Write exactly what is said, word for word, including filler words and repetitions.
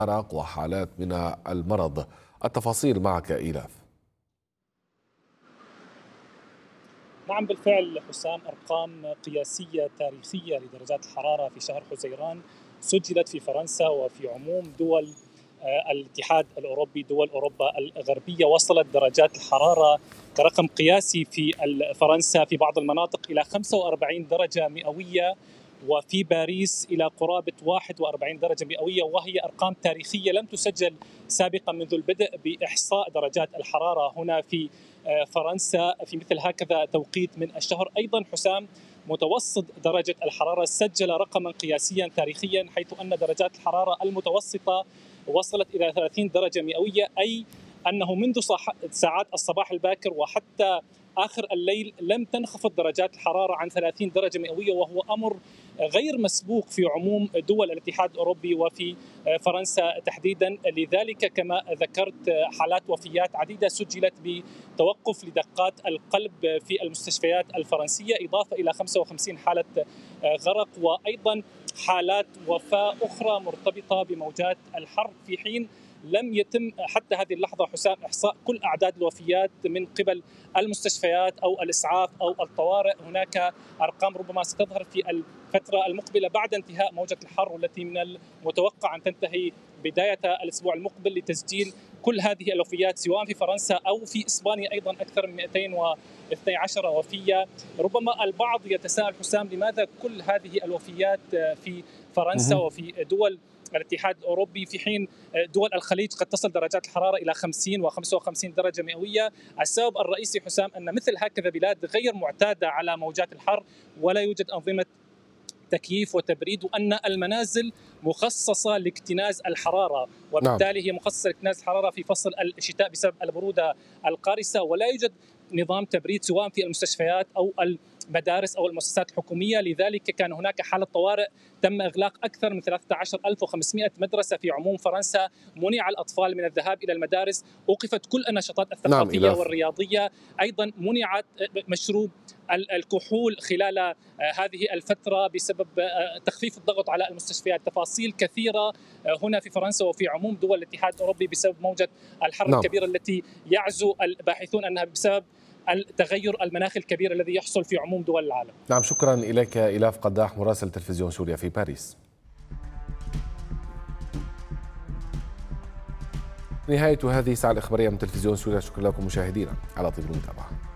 عرق وحالات من المرض. التفاصيل معك إيلاف. نعم بالفعل حسام، أرقام قياسية تاريخية لدرجات الحرارة في شهر حزيران سجلت في فرنسا وفي عموم دول الاتحاد الأوروبي. دول أوروبا الغربية وصلت درجات الحرارة كرقم قياسي في فرنسا في بعض المناطق إلى خمسة وأربعين درجة مئوية، وفي باريس إلى قرابة واحد وأربعين درجة مئوية، وهي أرقام تاريخية لم تسجل سابقا منذ البدء بإحصاء درجات الحرارة هنا في فرنسا في مثل هكذا توقيت من الشهر. أيضا حسام، متوسط درجة الحرارة سجل رقما قياسيا تاريخيا، حيث أن درجات الحرارة المتوسطة وصلت إلى ثلاثين درجة مئوية، أي أنه منذ ساعات الصباح الباكر وحتى آخر الليل لم تنخفض درجات الحرارة عن ثلاثين درجة مئوية، وهو أمر غير مسبوق في عموم دول الاتحاد الأوروبي وفي فرنسا تحديدا. لذلك كما ذكرت حالات وفيات عديدة سجلت بتوقف لدقات القلب في المستشفيات الفرنسية، إضافة إلى خمسة وخمسين حالة غرق، وأيضا حالات وفاة أخرى مرتبطة بموجات الحر، في حين لم يتم حتى هذه اللحظة حسام إحصاء كل أعداد الوفيات من قبل المستشفيات أو الإسعاف أو الطوارئ. هناك أرقام ربما ستظهر في الفترة المقبلة بعد انتهاء موجة الحر، والتي من المتوقع أن تنتهي بداية الأسبوع المقبل، لتسجيل كل هذه الوفيات سواء في فرنسا أو في إسبانيا أيضا أكثر من مئتين واثني عشر وفية. ربما البعض يتساءل حسام، لماذا كل هذه الوفيات في فرنسا وفي دول الاتحاد الأوروبي في حين دول الخليج قد تصل درجات الحرارة إلى خمسين وخمسة وخمسين درجة مئوية؟ السبب الرئيسي حسام أن مثل هكذا بلاد غير معتادة على موجات الحر، ولا يوجد أنظمة تكييف وتبريد، وأن المنازل مخصصة لاكتناز الحرارة، وبالتالي هي مخصصة لاكتناز الحرارة في فصل الشتاء بسبب البرودة القارسة، ولا يوجد نظام تبريد سواء في المستشفيات أو المدارس أو المؤسسات الحكومية. لذلك كان هناك حالة طوارئ، تم إغلاق أكثر من ثلاثة عشر ألف وخمسمئة مدرسة في عموم فرنسا، منع الأطفال من الذهاب إلى المدارس، أوقفت كل النشاطات الثقافية نعم والرياضية، أيضا منعت مشروب الكحول خلال هذه الفترة بسبب تخفيف الضغط على المستشفيات. تفاصيل كثيرة هنا في فرنسا وفي عموم دول الاتحاد الأوروبي بسبب موجة الحر نعم. الكبيرة التي يعزو الباحثون أنها بسبب التغير المناخي الكبير الذي يحصل في عموم دول العالم. نعم، شكرا إليك إيلاف قداح، مراسل تلفزيون سوريا في باريس. نهاية هذه الساعة الإخبارية من تلفزيون سوريا، شكرا لكم مشاهدينا على طيب المتابعة.